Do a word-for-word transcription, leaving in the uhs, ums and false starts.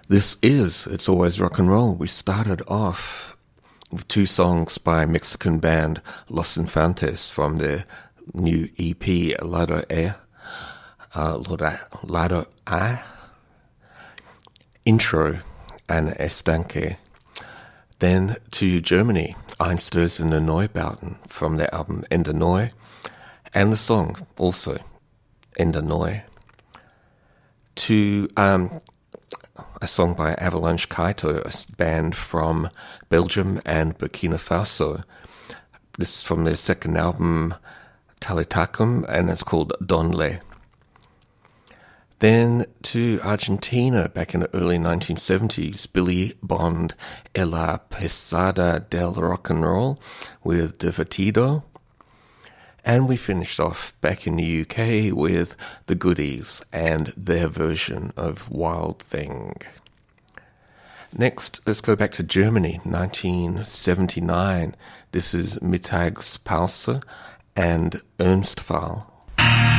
This is It's Always Rock and Roll. We started off with two songs by Mexican band Los Infantes from their new E P, Lado A, uh, Lado A, Intro, and Estanque. Then to Germany, Einstürzen der Neubauten from their album Ende Neu, and the song also Ende Neu. To um, a song by Avalanche Kaito, a band from Belgium and Burkina Faso. This is from their second album, Talitakum, and it's called Donle. Then to Argentina, back in the early nineteen seventies, Billy Bond, El La Pesada del Rock and Roll with Divertido. And we finished off back in the U K with The Goodies and their version of Wild Thing. Next, let's go back to Germany, nineteen seventy-nine. This is Mittagspause and Ernstfall.